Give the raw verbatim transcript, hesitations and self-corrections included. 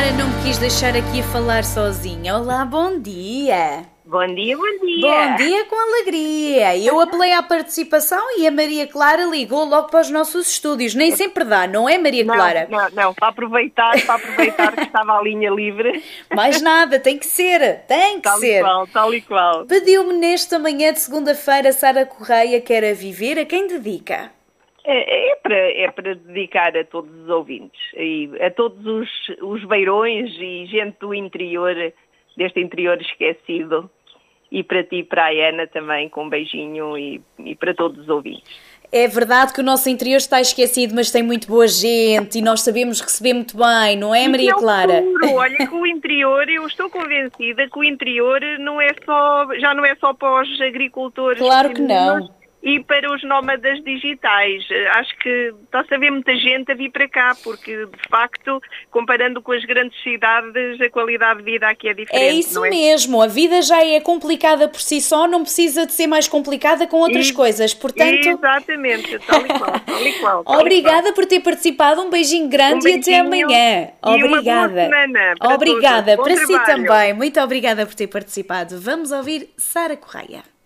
Sara não me quis deixar aqui a falar sozinha. Olá, bom dia. Bom dia, bom dia. Bom dia com alegria. Eu apelei à participação e a Maria Clara ligou logo para os nossos estúdios. Nem sempre dá, não é, Maria não, Clara? Não, não, para aproveitar, para aproveitar que estava a linha livre. Mais nada, tem que ser, tem que tal ser. Tal e qual, tal e qual. Pediu-me nesta manhã de segunda-feira, Sara Correia, quer a viver, a quem dedica? É, é, para, é para dedicar a todos os ouvintes, e a todos os, os beirões e gente do interior, deste interior esquecido. E para ti, para a Ana também, com um beijinho e, e para todos os ouvintes. É verdade que o nosso interior está esquecido, mas tem muito boa gente e nós sabemos receber muito bem, não é, Maria Clara? Futuro. Olha que o interior, eu estou convencida que o interior não é só, já não é só para os agricultores. Claro que não. E para os nómadas digitais. Acho que está-se a ver muita gente a vir para cá, porque, de facto, comparando com as grandes cidades, a qualidade de vida aqui é diferente. É isso não é? mesmo. A vida já é complicada por si só, não precisa de ser mais complicada com outras e, coisas. Portanto... Exatamente, tal e qual. Tal e qual tal Obrigada qual. por ter participado. Um beijinho grande um e até amanhã. E obrigada. Uma boa semana para obrigada. todos. Para Bom si trabalho. também. Muito obrigada por ter participado. Vamos ouvir Sara Correia.